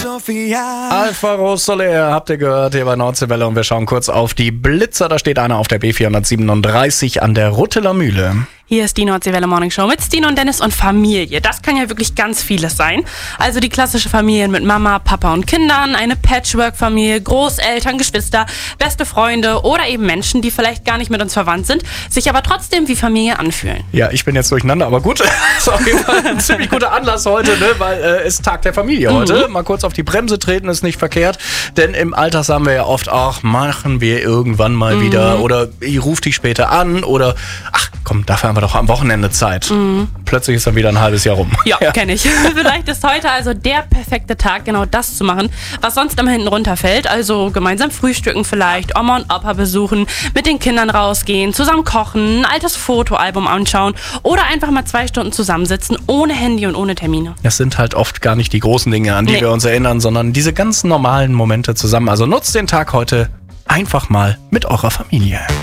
Alvaro Soler, habt ihr gehört, hier bei Nordseewelle, und wir schauen kurz auf die Blitzer. Da steht einer auf der B437 an der Rutteler Mühle. Hier ist die Nordseewelle Morning Show mit Stine und Dennis und Familie. Das kann ja wirklich ganz vieles sein. Also die klassische Familie mit Mama, Papa und Kindern, eine Patchwork-Familie, Großeltern, Geschwister, beste Freunde oder eben Menschen, die vielleicht gar nicht mit uns verwandt sind, sich aber trotzdem wie Familie anfühlen. Ja, ich bin jetzt durcheinander, aber gut. Ist auf jeden Fall ein ziemlich guter Anlass heute, ne? Weil ist Tag der Familie heute. Mal kurz auf die Bremse treten ist nicht verkehrt, denn im Alltag sagen wir ja oft auch, machen wir irgendwann mal wieder oder ich rufe dich später an oder ach komm, dafür haben wir doch am Wochenende Zeit. Plötzlich ist dann wieder ein halbes Jahr rum. Ja, kenne ich. Vielleicht ist heute also der perfekte Tag, genau das zu machen, was sonst immer hinten runterfällt. Also gemeinsam frühstücken vielleicht, Oma und Opa besuchen, mit den Kindern rausgehen, zusammen kochen, ein altes Fotoalbum anschauen oder einfach mal 2 Stunden zusammensitzen, ohne Handy und ohne Termine. Das sind halt oft gar nicht die großen Dinge, an die wir uns erinnern, sondern diese ganz normalen Momente zusammen. Also nutzt den Tag heute einfach mal mit eurer Familie.